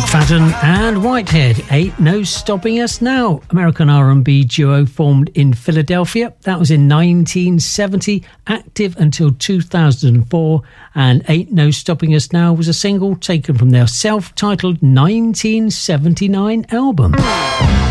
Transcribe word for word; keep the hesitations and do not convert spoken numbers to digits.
McFadden and Whitehead, Ain't No Stopping Us Now. American R and B duo formed in Philadelphia. That was in nineteen seventy, active until two thousand four, and Ain't No Stopping Us Now was a single taken from their self-titled nineteen seventy-nine album.